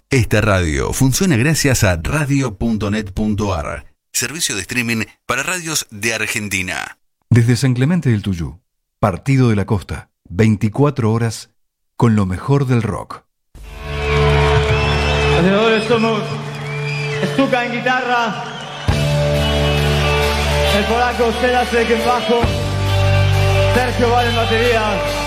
Esta radio funciona gracias a radio.net.ar, servicio de streaming para radios de Argentina. Desde San Clemente del Tuyú, Partido de la Costa, 24 horas con lo mejor del rock. Los ganadores somos Stuka en guitarra, el polaco Selasek en bajo, Sergio Val en batería.